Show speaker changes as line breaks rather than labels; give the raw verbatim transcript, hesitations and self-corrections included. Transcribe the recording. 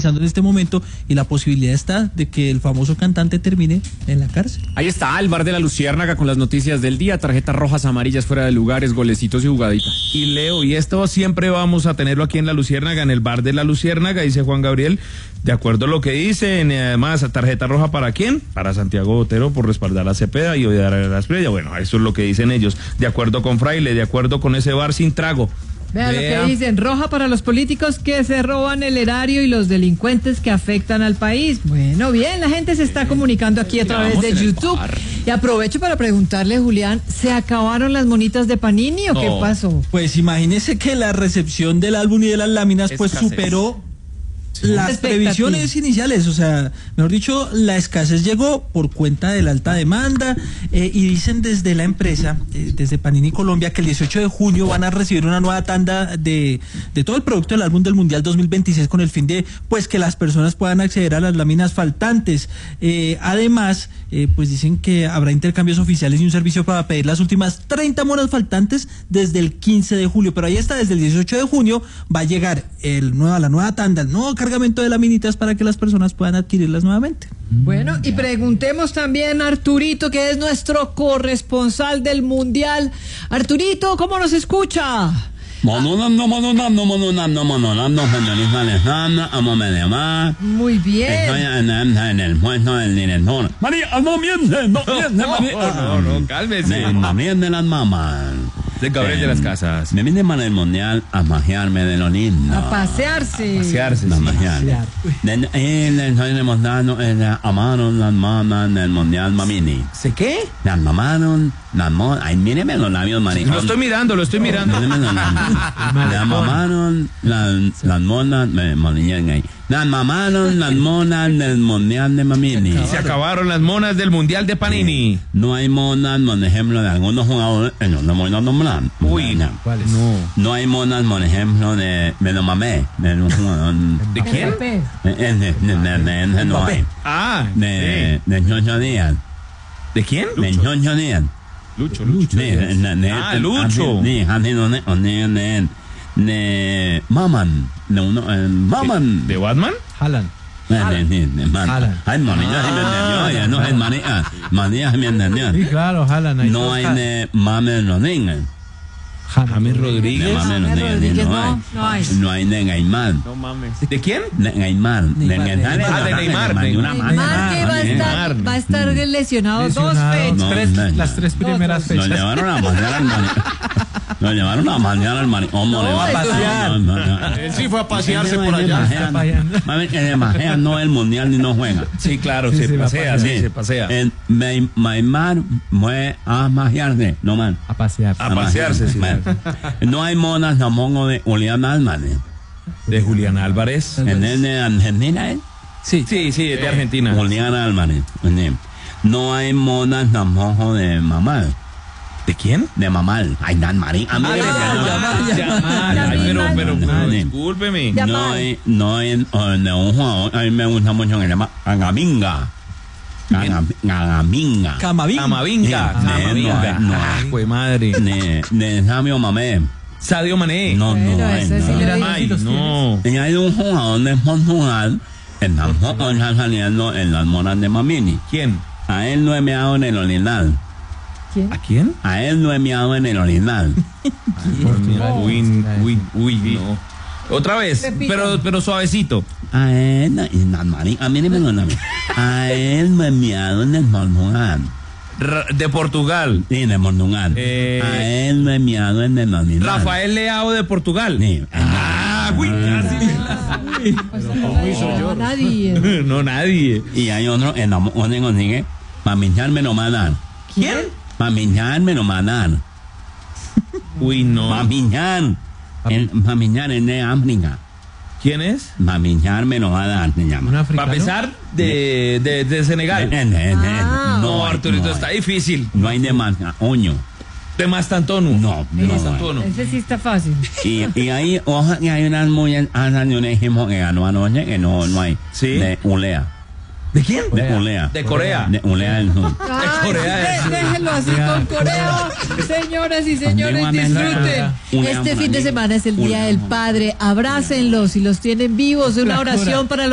analizando en este momento y la posibilidad está de que el famoso cantante termine en la cárcel.
Ahí está el bar de la Luciérnaga con las noticias del día, tarjetas rojas, amarillas, fuera de lugares, golecitos y jugaditas.
Y Leo, y esto siempre vamos a tenerlo aquí en la Luciérnaga, en el bar de la Luciérnaga, dice Juan Gabriel, de acuerdo a lo que dicen, y además, tarjeta roja ¿para quién? Para Santiago Botero por respaldar a Cepeda y odiar a la Espriella. Bueno, eso es lo que dicen ellos, de acuerdo con Fraile, de acuerdo con ese bar sin trago.
Vea, Vea lo que dicen, roja para los políticos que se roban el erario y los delincuentes que afectan al país. Bueno, bien, la gente se está comunicando aquí a través de YouTube. Y aprovecho para preguntarle, Julián, ¿se acabaron las monitas de Panini o no. qué pasó?
Pues imagínese que la recepción del álbum y de las láminas pues Escasez. superó sí. las previsiones iniciales, o sea, mejor dicho, la escasez llegó por cuenta de la alta demanda eh, y dicen desde la empresa, eh, desde Panini Colombia, que el dieciocho de junio van a recibir una nueva tanda de, de todo el producto del álbum del Mundial dos mil veintiséis con el fin de pues que las personas puedan acceder a las láminas faltantes. Eh, además, eh, pues dicen que habrá intercambios oficiales y un servicio para pedir las últimas treinta monas faltantes desde el quince de julio, pero ahí está, desde el dieciocho de junio va a llegar el nueva, la nueva tanda, el nuevo cargamento de laminitas para que las personas puedan adquirirlas nuevamente.
Bueno, y preguntemos también a Arturito, que es nuestro corresponsal del Mundial. Arturito, ¿cómo nos escucha? Muy bien.
Estoy en, en, en el puesto del director. María, no miente, no miente, María.
No, no, no, cálmese.
No miente las mamás.
De Gabriel de las Casas.
Me vine para el Mundial a pasearme de lo lindo.
A pasearse.
A pasearse.
A pasear. Estoy demostrando, amaron las mamás del Mundial Mamini.
¿Se qué?
Las mamaron, las mamás. Ay, míreme los labios, maricón.
Lo estoy mirando, lo estoy mirando.
Las mamaron, las monas, me molían ahí. Las mamaron las monas del Mundial de Mamini.
Se acabaron las monas del Mundial de Panini.
No hay monas, por ejemplo, de algunos jugadores. No, no voy a nombrar.
Uy, no. ¿Cuáles? No.
No hay monas, por ejemplo, de me lo mamé. ¿De,
¿De quién?
No hay.
Ah,
de Ñoño Díaz.
¿De quién?
De Ñoño Díaz.
Lucho, Lucho. Ah, Lucho.
De Maman, de uno, eh, Maman.
¿De Batman?
Haaland.
Haaland. Ay, María se me entendió, ya no es María. María se me entendió.
Sí, claro, Haaland.
No hay de Mamen Rodríguez.
James Rodríguez.
De Mamen Rodríguez no hay. No hay de Gaimán.
No mames. ¿De quién?
De Gaimán. De Gaimán.
Ah, de Neymar.
Neymar que va a estar, va a estar lesionado dos fechas.
Las tres primeras fechas.
Nos llevaron a mañana al maricón. Nos llevaron a mañana al maricón.
No, a pasear.
Él sí fue a pasearse por allá.
Mami, que se pasea no el mundial ni no juega.
Sí, claro, se pasea, sí, se pasea.
Neymar fue a pasearse, no man.
A pasear.
A pasearse, sí.
No hay monas tampoco de Julián Álvarez.
¿De Julián Álvarez?
¿En el de Argentina, eh?
Sí, sí, sí, es de Argentina.
Julián Álvarez. No hay monas tampoco de Mamal.
¿De quién?
De Mamal. Ay, Dan Marín. A mí me
pero, pero, pero, discúlpeme.
No hay, no hay, de un jugador, a mí me gusta mucho que se llama Camavinga. Camavinga.
Camavinga. Camavinga. Camavinga.
No,
fue madre.
De Sadio Mané.
Sadio Mané.
No, no,
no. No.
Y hay un jugador de Portugal que tampoco está saliendo en las monas de Mamini.
¿Quién?
A él no he meado en el orinal.
¿Quién?
¿A quién?
A él no he meado en el orinal.
Uy, uy, uy, no. Otra vez, pero, pero suavecito.
A él, a mí me lo A él no he meado en el Portugal.
De Portugal.
Sí, de Portugal.
Eh,
a él no he meado en el orinal.
Rafael Leao de Portugal.
Sí.
Ah, uy, casi.
No, nadie.
No, nadie.
Y hay otro en la donde consigue para mincharme lo mandan.
¿Quién?
Para mincharme lo mandan.
Uy, no.
Para minchar. Para minchar en de África.
¿Quién es?
Para minchar me lo va a dar, se llama.
Para pesar de, de, de Senegal.
De, de, de, de,
ah,
no,
no,
Arturito,
no,
está difícil.
No hay de más, oño.
De más tantonu.
No,
de
no.
más tantono.
Ese sí está fácil.
Y, y ahí, ojalá que hay unas muy asan de un ejemplo que ganó anoche, que no, no hay.
Sí.
De Ulea.
¿De quién?
De Ulea.
De Corea.
De Ulea del Sur.
Ay,
Corea del Sur.
déjenlo así con Corea. Señoras y señores, disfruten. Este fin de semana es el Día del Padre. Abrácenlos si los tienen vivos. Una oración para los